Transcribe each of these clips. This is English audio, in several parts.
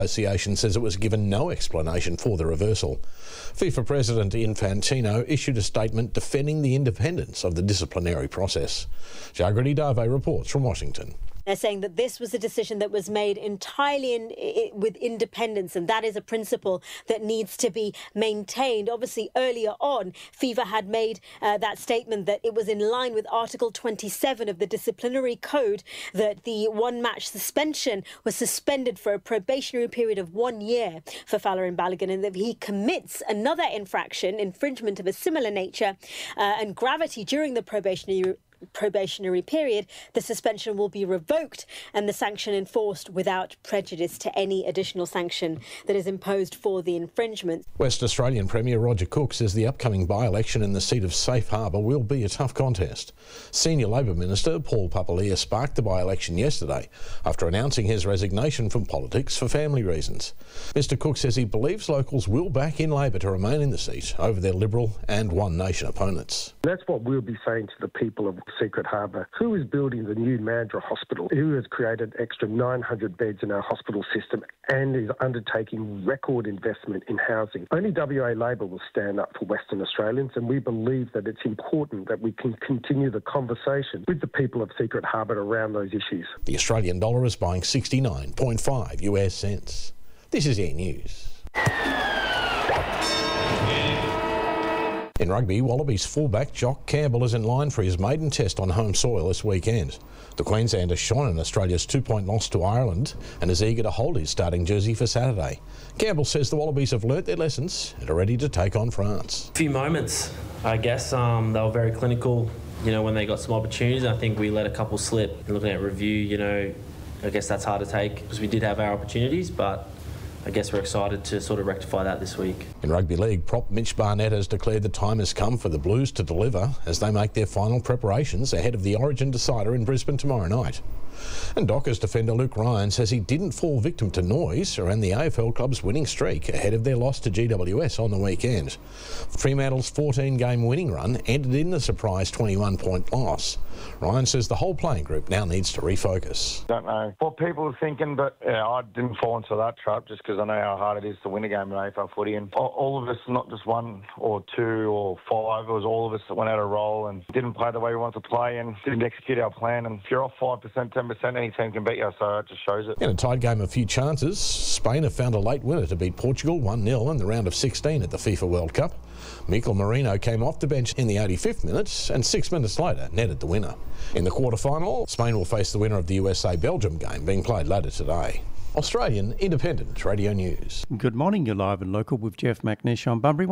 Association says it was given no explanation for the reversal. FIFA President Infantino issued a statement defending the independence of the disciplinary process. Jagriti Dave reports from Washington. They're saying that this was a decision that was made entirely with independence, and that is a principle that needs to be maintained. Obviously, earlier on, FIFA had made that statement that it was in line with Article 27 of the disciplinary code, that the one-match suspension was suspended for a probationary period of 1 year for Falarin Balogun, and that if he commits another infringement of a similar nature and gravity during the probationary period, the suspension will be revoked and the sanction enforced without prejudice to any additional sanction that is imposed for the infringement. West Australian Premier Roger Cook says the upcoming by-election in the seat of Safe Harbour will be a tough contest. Senior Labor Minister Paul Papalia sparked the by-election yesterday after announcing his resignation from politics for family reasons. Mr Cook says he believes locals will back in Labor to remain in the seat over their Liberal and One Nation opponents. That's what we'll be saying to the people of Secret Harbour. Who is building the new Mandurah Hospital? Who has created extra 900 beds in our hospital system and is undertaking record investment in housing? Only WA Labor will stand up for Western Australians, and we believe that it's important that we can continue the conversation with the people of Secret Harbour around those issues. The Australian dollar is buying 69.5 US cents. This is Air News. In rugby, Wallabies fullback Jock Campbell is in line for his maiden test on home soil this weekend. The Queenslander shone in Australia's 2-point loss to Ireland and is eager to hold his starting jersey for Saturday. Campbell says the Wallabies have learnt their lessons and are ready to take on France. A few moments, I guess. They were very clinical, when they got some opportunities. I think we let a couple slip. Looking at review, I guess that's hard to take because we did have our opportunities, but I guess we're excited to sort of rectify that this week. In rugby league, prop Mitch Barnett has declared the time has come for the Blues to deliver as they make their final preparations ahead of the Origin decider in Brisbane tomorrow night. And Dockers defender Luke Ryan says he didn't fall victim to noise around the AFL club's winning streak ahead of their loss to GWS on the weekend. Fremantle's 14-game winning run ended in a surprise 21-point loss. Ryan says the whole playing group now needs to refocus. Don't know what people are thinking, but I didn't fall into that trap just because I know how hard it is to win a game in AFL footy. And all of us, not just one or two or five, it was all of us that went out of role and didn't play the way we wanted to play and didn't execute our plan. And if you're off 5%, 10%, any team can beat you, so it just shows it. In a tight game, a few chances. Spain have found a late winner to beat Portugal 1-0 in the round of 16 at the FIFA World Cup. Mikel Merino came off the bench in the 85th minute and 6 minutes later netted the winner. In the quarter-final, Spain will face the winner of the USA-Belgium game being played later today. Australian Independent Radio News. Good morning, you're live and local with Jeff McNish on Bunbury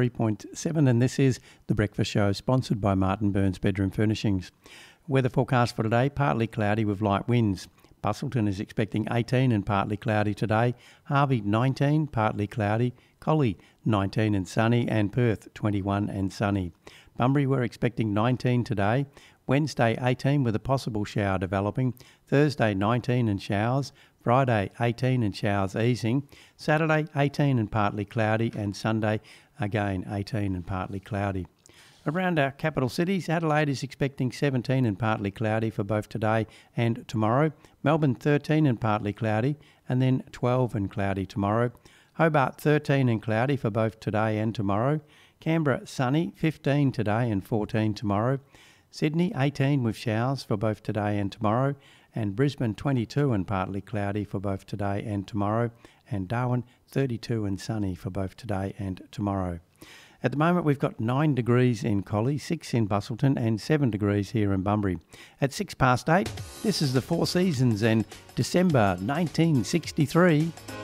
103.7, and this is The Breakfast Show, sponsored by Martin Burns Bedroom Furnishings. Weather forecast for today, partly cloudy with light winds. Busselton is expecting 18 and partly cloudy today. Harvey 19, partly cloudy. Collie 19 and sunny, and Perth 21 and sunny. Bunbury we're expecting 19 today. Wednesday 18 with a possible shower developing. Thursday 19 and showers. Friday 18 and showers easing. Saturday 18 and partly cloudy, and Sunday again 18 and partly cloudy. Around our capital cities, Adelaide is expecting 17 and partly cloudy for both today and tomorrow. Melbourne 13 and partly cloudy, and then 12 and cloudy tomorrow. Hobart 13 and cloudy for both today and tomorrow. Canberra sunny, 15 today and 14 tomorrow. Sydney 18 with showers for both today and tomorrow. And Brisbane 22 and partly cloudy for both today and tomorrow. And Darwin 32 and sunny for both today and tomorrow. At the moment, we've got 9 degrees in Collie, 6 in Busselton, and 7 degrees here in Bunbury. At 8:06, this is the Four Seasons and December 1963.